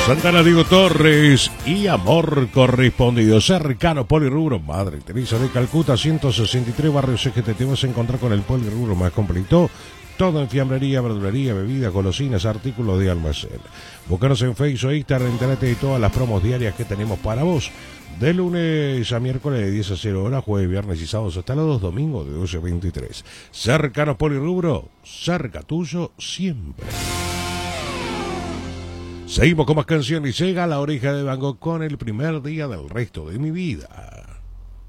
Santana Diego Torres y Amor Correspondido. Cercano Polirrubro, Madre Teresa de Calcuta, 163 Barrio CGT. Te vas a encontrar con el Polirrubro más completo. Todo en fiambrería, verdulería, bebidas, golosinas, artículos de almacén. Búscanos en Facebook e Instagram, entérate de todas las promos diarias que tenemos para vos. De lunes a miércoles de 10 a 0 horas, jueves, viernes y sábados hasta los 2, domingos de 12 a 23. Cercanos Polirrubro, cerca tuyo siempre. Seguimos con más canciones. Llega La Oreja de Van Gogh con El primer día del resto de mi vida.